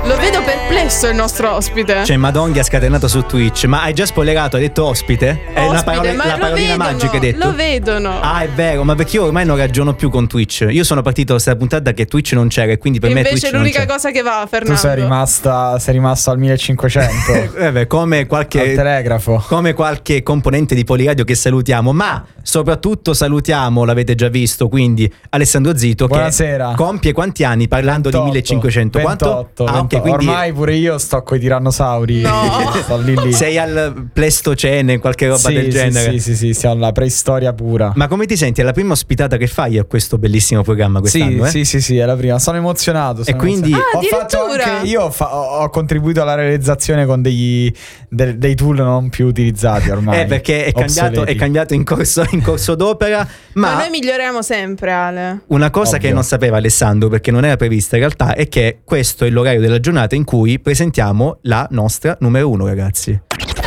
Lo vedo perplesso il nostro ospite. Cioè, Madonghi ha scatenato su Twitch. Ma hai già spoilerato, hai detto ospite? È una Ospite, ma la lo parolina vedono, magica hai detto? Lo vedono. Ah, è vero, ma perché io ormai non ragiono più con Twitch. Io sono partito da questa puntata che Twitch non c'era, e quindi per me Invece Twitch è l'unica non c'è. cosa che va, Fernando. Tu sei rimasto al 1500. Come Al qualche telegrafo. come qualche componente di Poliradio che salutiamo, ma soprattutto salutiamo, l'avete già visto, quindi Alessandro Zito. Buonasera. Che compie quanti anni parlando 28, di 1500? 28, Ah, ok, quindi ormai pure io sto coi tirannosauri. No. Sto lì. sei al Pleistocene, qualche roba del genere. Sì, siamo alla preistoria pura. Ma come ti senti? È la prima ospitata che fai a questo bellissimo programma quest'anno? Sì, è la prima. Sono emozionato. E quindi ho fatto anche io ho contribuito alla realizzazione con dei tool non più utilizzati ormai. perché è cambiato in corso d'opera. Ma noi miglioriamo sempre, Ale. Una cosa Ovvio. che non sapeva Alessandro, perché non era prevista in realtà, è che questo è l'orario della giornata in cui presentiamo la nostra numero 1, ragazzi.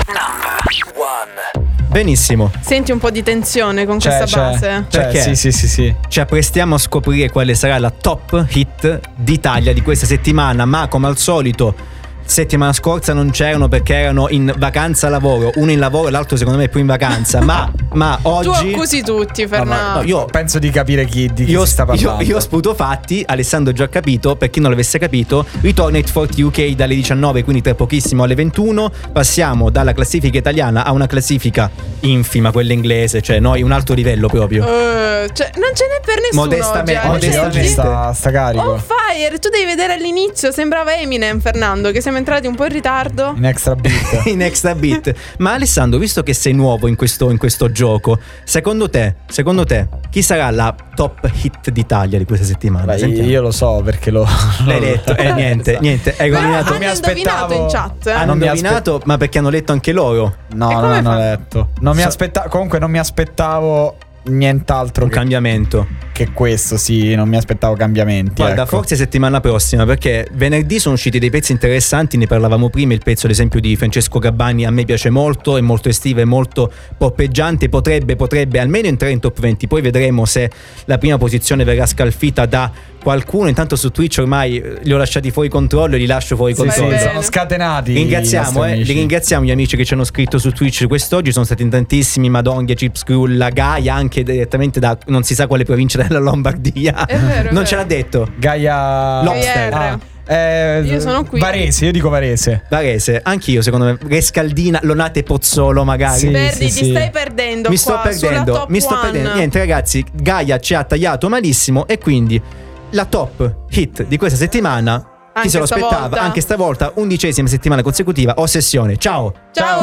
Benissimo. Senti un po' di tensione con questa base? Perché? Sì. Ci apprestiamo a scoprire quale sarà la top hit d'Italia di questa settimana, ma come al solito settimana scorsa non c'erano perché erano in vacanza lavoro, uno in lavoro e l'altro secondo me più in vacanza, ma oggi Tu accusi tutti, Fernando. no, io penso di capire di chi si sta parlando. Io sputo fatti, Alessandro già capito, per chi non l'avesse capito, ritorna It 40 UK dalle 19, quindi tra pochissimo alle 21, passiamo dalla classifica italiana a una classifica infima, quella inglese, cioè noi un altro livello proprio. Cioè, non ce n'è per nessuno Modestamente. Oggi sta carico. On fire, tu devi vedere all'inizio, sembrava Eminem, Fernando, che siamo entrati un po' in ritardo. In extra beat. In extra beat. Ma Alessandro, visto che sei nuovo in questo gioco, secondo te chi sarà la top hit d'Italia di questa settimana? Io lo so perché l'hai letto. Niente, hai rovinato. Hanno indovinato in chat. Hanno indovinato, ma perché hanno letto anche loro. No, non hanno letto. Comunque non mi aspettavo nient'altro un cambiamento che questo, sì, non mi aspettavo cambiamenti. Guarda, forse settimana prossima, perché venerdì sono usciti dei pezzi interessanti, ne parlavamo prima, il pezzo ad esempio di Francesco Gabbani a me piace molto, è molto estivo, è molto poppeggiante, potrebbe almeno entrare in top 20, poi vedremo se la prima posizione verrà scalfita da qualcuno. Intanto su Twitch ormai li ho lasciati fuori controllo e li lascio fuori controllo. Sono scatenati. Li ringraziamo gli amici che ci hanno scritto su Twitch quest'oggi, sono stati tantissimi, Madonghi, Chips Crew, la Gaia anche direttamente da non si sa quale provincia della Lombardia. È vero, non ce l'ha detto. Gaia Lobster. Io sono qui. Varese, io dico Varese, anch'io secondo me. Rescaldina, Lonate, Pozzolo magari. Perdi, ti stai perdendo. Mi sto perdendo. Niente ragazzi, Gaia ci ha tagliato malissimo e quindi la top hit di questa settimana, chi se lo aspettava, anche stavolta 11ª settimana consecutiva, Ossessione. Ciao.